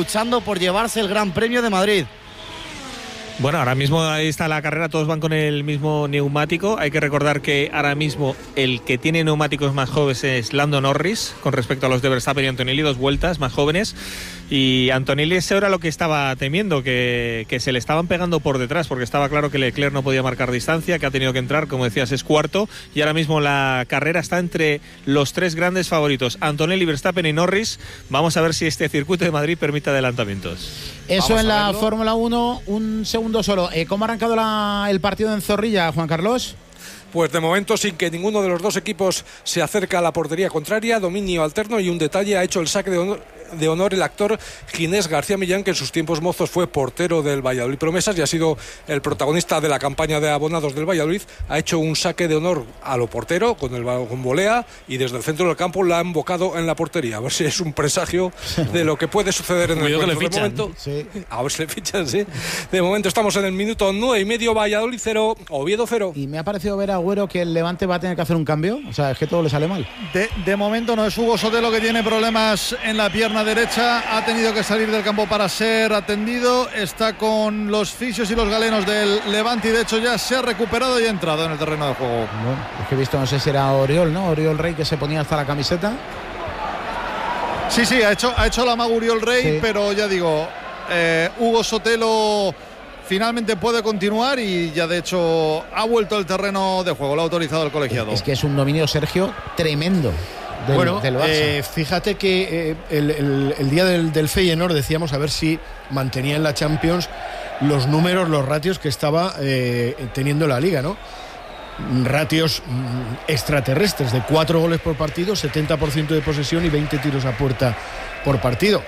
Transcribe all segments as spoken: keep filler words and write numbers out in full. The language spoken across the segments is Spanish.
luchando por llevarse el Gran Premio de Madrid. Bueno, ahora mismo ahí está la carrera, todos van con el mismo neumático. Hay que recordar que ahora mismo el que tiene neumáticos más jóvenes es Lando Norris, con respecto a los de Verstappen y Antonelli, dos vueltas más jóvenes. Y Antonelli ese era lo que estaba temiendo, que, que se le estaban pegando por detrás, porque estaba claro que Leclerc no podía marcar distancia, que ha tenido que entrar, como decías, es cuarto. Y ahora mismo la carrera está entre los tres grandes favoritos, Antonelli, Verstappen y Norris. Vamos a ver si este circuito de Madrid permite adelantamientos. Eso Vamos en la Fórmula uno, un segundo solo. Eh, ¿Cómo ha arrancado la, el partido en Zorrilla, Juan Carlos? Pues de momento, sin que ninguno de los dos equipos se acerque a la portería contraria, dominio alterno, y un detalle: ha hecho el saque de honor, de honor el actor Ginés García Millán, que en sus tiempos mozos fue portero del Valladolid Promesas y ha sido el protagonista de la campaña de abonados del Valladolid. Ha hecho un saque de honor a lo portero con el con volea, y desde el centro del campo la ha embocado en la portería. A ver si es un presagio de lo que puede suceder en el encuentro. De momento, sí. A ver si le fichan, sí. De momento estamos en el minuto nueve y medio, Valladolid cero, Oviedo cero. Y me ha parecido ver a Agüero que el Levante va a tener que hacer un cambio. O sea, es que todo le sale mal. De, de momento no es Hugo Sotelo, que tiene problemas en la pierna derecha, ha tenido que salir del campo para ser atendido, está con los fisios y los galenos del Levante y de hecho ya se ha recuperado y ha entrado en el terreno de juego. Bueno, es que he visto, no sé si era Oriol, ¿no? Oriol Rey, que se ponía hasta la camiseta. Sí, sí, ha hecho, ha hecho la maga Oriol Rey, sí. Pero ya digo, eh, Hugo Sotelo finalmente puede continuar y ya de hecho ha vuelto al terreno de juego, lo ha autorizado el colegiado. Es que es un dominio, Sergio, tremendo. Del, bueno, del eh, fíjate que eh, el, el, el día del, del Feyenoord decíamos a ver si mantenía en la Champions los números, los ratios que estaba eh, teniendo la Liga, ¿no? Ratios mm, extraterrestres de cuatro goles por partido, setenta por ciento de posesión y veinte tiros a puerta por partido.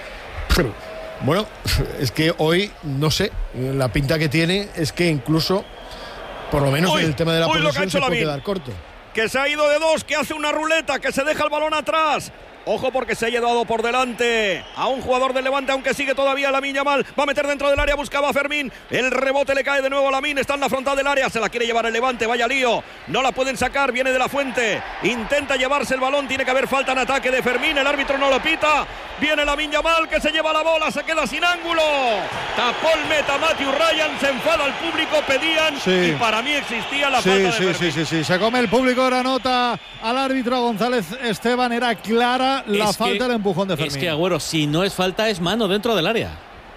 Bueno, es que hoy, no sé, la pinta que tiene es que incluso, por lo menos uy, en el tema de la posesión, se puede quedar corto. Que se ha ido de dos, que hace una ruleta, que se deja el balón atrás. Ojo, porque se ha llevado por delante a un jugador del Levante, aunque sigue todavía Lamine Yamal. Va a meter dentro del área, buscaba a Fermín. El rebote le cae de nuevo a Lamine, está en la frontal del área. Se la quiere llevar el Levante, vaya lío. No la pueden sacar, viene de la Fuente. Intenta llevarse el balón, tiene que haber falta en ataque de Fermín. El árbitro no lo pita. Viene Lamine Yamal, que se lleva la bola, se queda sin ángulo. Tapó el meta Matthew Ryan, se enfada al público, pedían. Sí. Y para mí existía la sí, falta sí, de Fermín. Sí, sí, sí, se come el público la nota al árbitro González Esteban, era clara la es falta, que, el empujón de Fermín. Es que, Agüero, si no es falta, es mano dentro del área.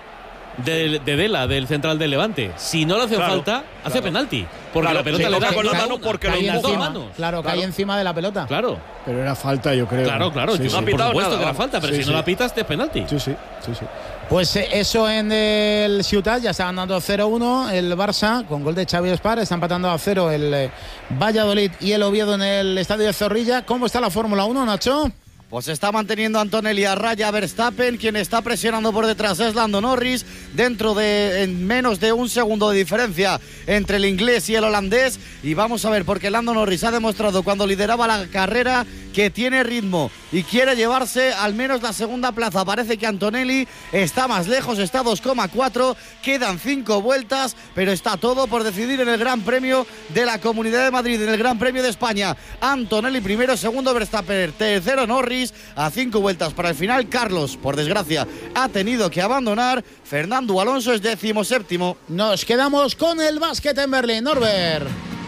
De, de Dela, del central del Levante. Si no le hace claro, falta, claro. hace penalti. Porque claro, la pelota le da con la mano porque cae lo encima, manos. Claro, claro, cae encima de la pelota. Claro. Pero era falta, yo creo. Claro, claro. Sí, no sí. ha pitado por supuesto nada, que era falta, pero sí, si sí. no la pitas, te es penalti. Sí, sí, sí, sí. Pues eh, eso en el Ciutat, ya está ganando cero uno el Barça con gol de Xavi Espar, está empatando a cero el eh, Valladolid y el Oviedo en el estadio de Zorrilla. ¿Cómo está la Fórmula uno, Nacho? Pues está manteniendo Antonelli a raya Verstappen, quien está presionando por detrás es Lando Norris, dentro de en menos de un segundo de diferencia entre el inglés y el holandés. Y vamos a ver, porque Lando Norris ha demostrado cuando lideraba la carrera que tiene ritmo y quiere llevarse al menos la segunda plaza. Parece que Antonelli está más lejos, está a dos coma cuatro, quedan cinco vueltas, pero está todo por decidir en el Gran Premio de la Comunidad de Madrid, en el Gran Premio de España. Antonelli primero, segundo Verstappen, tercero Norris, a cinco vueltas para el final. Carlos, por desgracia, ha tenido que abandonar. Fernando Alonso es decimoséptimo. Nos quedamos con el básquet en Berlín, Norbert.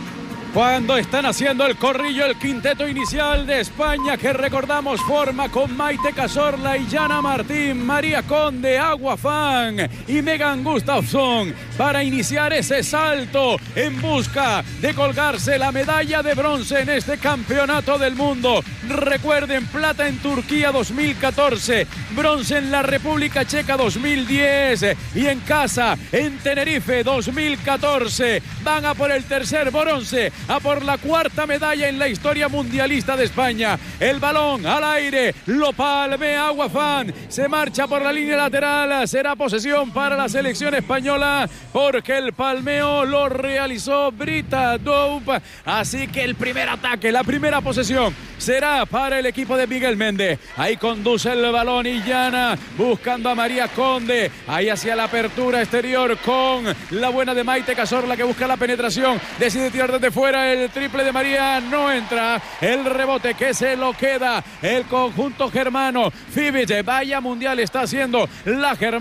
Cuando están haciendo el corrillo el quinteto inicial de España, que recordamos forma con Maite Cazorla y Jana Martín, María Conde, Agua Fan y Megan Gustafsson, para iniciar ese salto en busca de colgarse la medalla de bronce en este campeonato del mundo. Recuerden, plata en Turquía dos mil catorce, bronce en la República Checa dos mil diez y en casa en Tenerife dos mil catorce. Van a por el tercer bronce, a por la cuarta medalla en la historia mundialista de España. El balón al aire, lo palmea Agua Fan, se marcha por la línea lateral, será posesión para la selección española porque el palmeo lo realizó Brita Doupe, así que el primer ataque, la primera posesión será para el equipo de Miguel Méndez. Ahí conduce el balón Illana buscando a María Conde, ahí hacia la apertura exterior con la buena de Maite Cazorla, que busca la penetración, decide tirar desde fuera. El triple de María no entra, el rebote que se lo queda el conjunto germano. Fibic, vaya mundial está haciendo la germana.